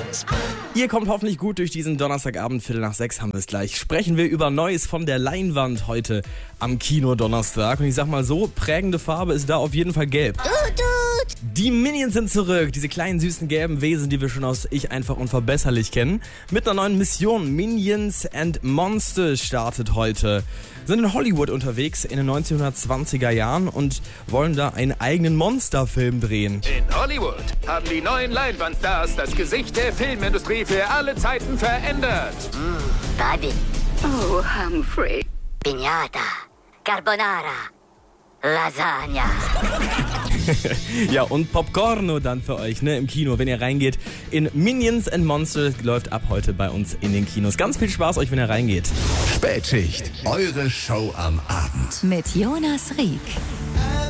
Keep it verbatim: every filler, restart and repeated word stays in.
Ihr kommt hoffentlich gut durch diesen Donnerstagabend, Viertel nach sechs haben wir es gleich. Sprechen wir über Neues von der Leinwand heute am Kino Donnerstag. Und ich sag mal so, prägende Farbe ist da auf jeden Fall gelb. Die Minions sind zurück, diese kleinen süßen gelben Wesen, die wir schon aus Ich einfach unverbesserlich kennen. Mit einer neuen Mission, Minions and Monsters, startet heute. Sind in Hollywood unterwegs in den neunzehnhundertzwanziger Jahren und wollen da einen eigenen Monsterfilm drehen. In Hollywood haben die neuen Leinwandstars das Gesicht der Filmindustrie für alle Zeiten verändert. Mm, Barbie. Oh, Humphrey. Piñata. Carbonara. Lasagna. Ja, und Popcorno dann für euch, ne, im Kino, wenn ihr reingeht in Minions and Monsters, läuft ab heute bei uns in den Kinos. Ganz viel Spaß euch, wenn ihr reingeht. Spätschicht, eure Show am Abend. Mit Jonas Rieck.